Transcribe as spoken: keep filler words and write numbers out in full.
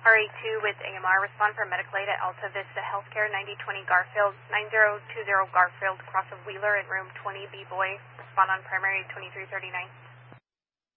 R A two with A M R, respond for medical aid at Alta Vista Healthcare, ninety twenty Garfield, nine zero two zero Garfield, cross of Wheeler in room twenty B Boy. Respond on primary twenty-three thirty-nine.